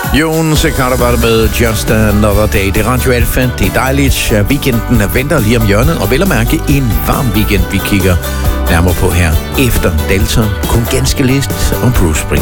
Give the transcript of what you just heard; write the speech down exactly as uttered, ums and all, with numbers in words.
Jon Secada var det med Just Another Day. Det er Radio Alfa. Det er dejligt. Weekenden venter lige om hjørnet, og vel at mærke en varm weekend, vi kigger nærmere på her efter Delta. Kun ganske lidt om Bruce Springsteen.